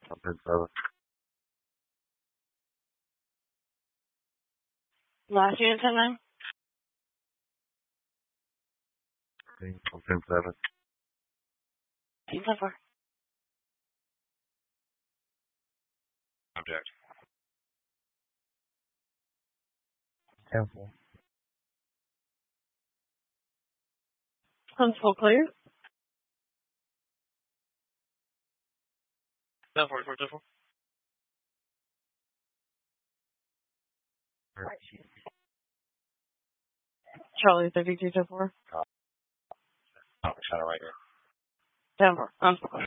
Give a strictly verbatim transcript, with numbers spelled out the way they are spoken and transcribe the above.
Something seven. Last unit ten nine. Something seven. Team ten four. Object. ten four. Control clear. ten four, ten four. Charlie thirty two ten four. Oh, shadow right here. ten four. Control clear.